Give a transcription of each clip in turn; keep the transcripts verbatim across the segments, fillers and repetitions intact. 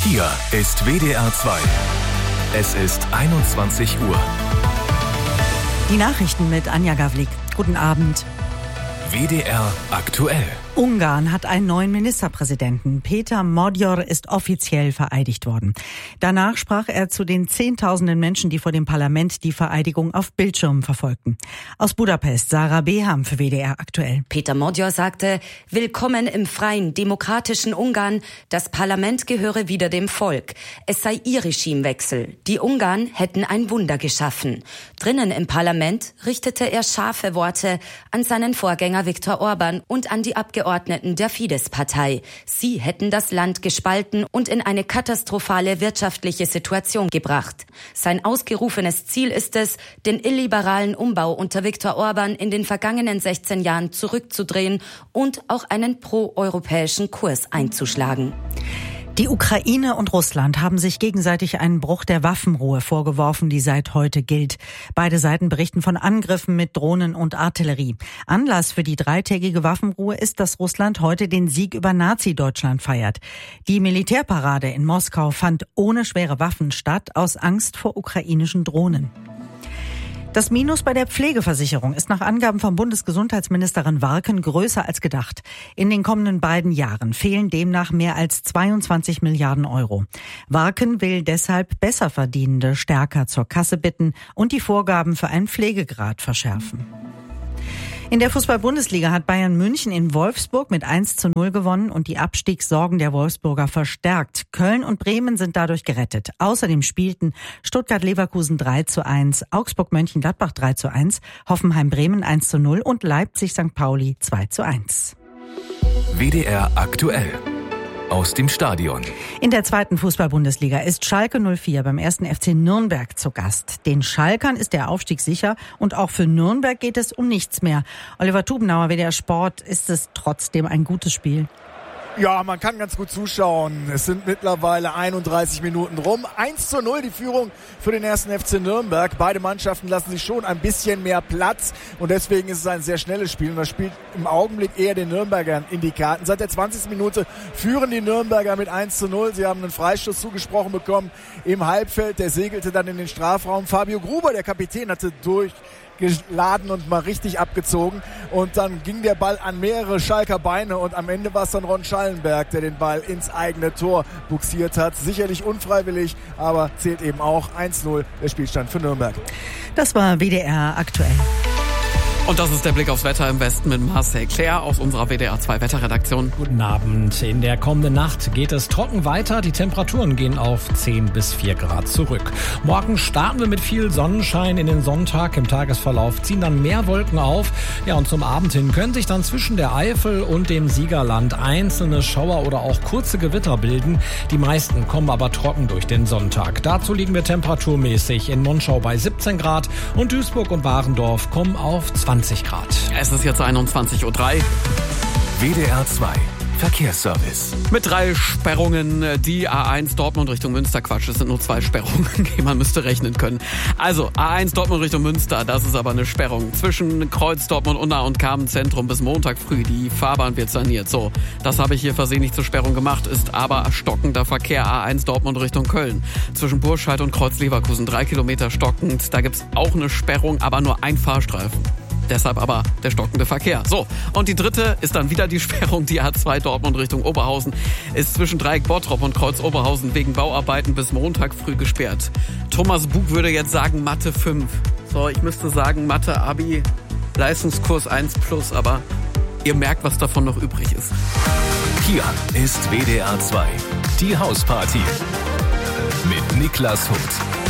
Hier ist W D R zwei. Es ist einundzwanzig Uhr. Die Nachrichten mit Anja Gavlik. Guten Abend. W D R aktuell. Ungarn hat einen neuen Ministerpräsidenten. Péter Magyar ist offiziell vereidigt worden. Danach sprach er zu den Zehntausenden Menschen, die vor dem Parlament die Vereidigung auf Bildschirmen verfolgten. Aus Budapest, Sarah Beham für W D R aktuell. Péter Magyar sagte, willkommen im freien, demokratischen Ungarn. Das Parlament gehöre wieder dem Volk. Es sei ihr Regimewechsel. Die Ungarn hätten ein Wunder geschaffen. Drinnen im Parlament richtete er scharfe Worte an seinen Vorgänger Viktor Orbán und an die Abgeordneten der Fidesz-Partei. Sie hätten das Land gespalten und in eine katastrophale wirtschaftliche Situation gebracht. Sein ausgerufenes Ziel ist es, den illiberalen Umbau unter Viktor Orbán in den vergangenen sechzehn Jahren zurückzudrehen und auch einen pro-europäischen Kurs einzuschlagen. Die Ukraine und Russland haben sich gegenseitig einen Bruch der Waffenruhe vorgeworfen, die seit heute gilt. Beide Seiten berichten von Angriffen mit Drohnen und Artillerie. Anlass für die dreitägige Waffenruhe ist, dass Russland heute den Sieg über Nazi-Deutschland feiert. Die Militärparade in Moskau fand ohne schwere Waffen statt, aus Angst vor ukrainischen Drohnen. Das Minus bei der Pflegeversicherung ist nach Angaben von Bundesgesundheitsministerin Warken größer als gedacht. In den kommenden beiden Jahren fehlen demnach mehr als zweiundzwanzig Milliarden Euro. Warken will deshalb Besserverdienende stärker zur Kasse bitten und die Vorgaben für einen Pflegegrad verschärfen. In der Fußball-Bundesliga hat Bayern München in Wolfsburg mit eins zu null gewonnen und die Abstiegssorgen der Wolfsburger verstärkt. Köln und Bremen sind dadurch gerettet. Außerdem spielten Stuttgart-Leverkusen drei zu eins, Augsburg-Mönchengladbach drei zu eins, Hoffenheim-Bremen eins zu null und Leipzig-Sankt Pauli zwei zu eins. W D R aktuell. Aus dem Stadion. In der zweiten Fußball-Bundesliga ist Schalke null vier beim ersten F C Nürnberg zu Gast. Den Schalkern ist der Aufstieg sicher und auch für Nürnberg geht es um nichts mehr. Oliver Tubenauer, W D R Sport, ist es trotzdem ein gutes Spiel? Ja, man kann ganz gut zuschauen. Es sind mittlerweile einunddreißig Minuten rum. eins zu null die Führung für den ersten F C Nürnberg. Beide Mannschaften lassen sich schon ein bisschen mehr Platz und deswegen ist es ein sehr schnelles Spiel. Und das spielt im Augenblick eher den Nürnbergern in die Karten. Seit der zwanzigsten Minute führen die Nürnberger mit eins zu null. Sie haben einen Freistoß zugesprochen bekommen im Halbfeld. Der segelte dann in den Strafraum. Fabio Gruber, der Kapitän, hatte durch geladen und mal richtig abgezogen und dann ging der Ball an mehrere Schalker Beine und am Ende war es dann Ron Schallenberg, der den Ball ins eigene Tor buxiert hat. Sicherlich unfreiwillig, aber zählt eben auch eins zu null der Spielstand für Nürnberg. Das war W D R aktuell. Und das ist der Blick aufs Wetter im Westen mit Marcel Claire aus unserer W D R zwei Wetterredaktion. Guten Abend. In der kommenden Nacht geht es trocken weiter. Die Temperaturen gehen auf zehn bis vier Grad zurück. Morgen starten wir mit viel Sonnenschein in den Sonntag. Im Tagesverlauf ziehen dann mehr Wolken auf. Ja, und zum Abend hin können sich dann zwischen der Eifel und dem Siegerland einzelne Schauer oder auch kurze Gewitter bilden. Die meisten kommen aber trocken durch den Sonntag. Dazu liegen wir temperaturmäßig in Monschau bei siebzehn Grad und Duisburg und Warendorf kommen auf zwanzig Grad. Es ist jetzt einundzwanzig Uhr drei. W D R zwei Verkehrsservice. Mit drei Sperrungen, die A eins Dortmund Richtung Münster. Quatsch, es sind nur zwei Sperrungen, man müsste rechnen können. Also A eins Dortmund Richtung Münster, das ist aber eine Sperrung. Zwischen Kreuz, Dortmund, Unna und Carmen-Zentrum bis Montag früh. Die Fahrbahn wird saniert. So, das habe ich hier versehentlich zur Sperrung gemacht, ist aber stockender Verkehr. A eins Dortmund Richtung Köln. Zwischen Burscheid und Kreuz Leverkusen, drei Kilometer stockend. Da gibt's auch eine Sperrung, aber nur ein Fahrstreifen. Deshalb aber der stockende Verkehr. So, und die dritte ist dann wieder die Sperrung. Die A zwei Dortmund Richtung Oberhausen ist zwischen Dreieck Bottrop und Kreuz Oberhausen wegen Bauarbeiten bis Montag früh gesperrt. Thomas Bug würde jetzt sagen Mathe fünf. So, ich müsste sagen Mathe Abi Leistungskurs eins plus, aber ihr merkt, was davon noch übrig ist. Hier ist W D R zwei, die Hausparty mit Niklas Huth.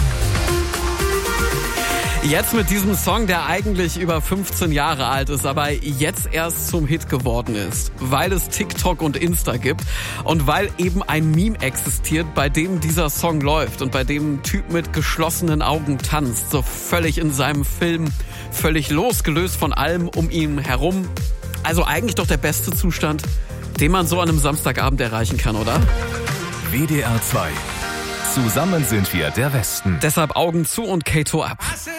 Jetzt mit diesem Song, der eigentlich über fünfzehn Jahre alt ist, aber jetzt erst zum Hit geworden ist, weil es TikTok und Insta gibt und weil eben ein Meme existiert, bei dem dieser Song läuft und bei dem ein Typ mit geschlossenen Augen tanzt, so völlig in seinem Film, völlig losgelöst von allem um ihn herum. Also eigentlich doch der beste Zustand, den man so an einem Samstagabend erreichen kann, oder? W D R zwei. Zusammen sind wir der Westen. Deshalb Augen zu und Kato ab. I said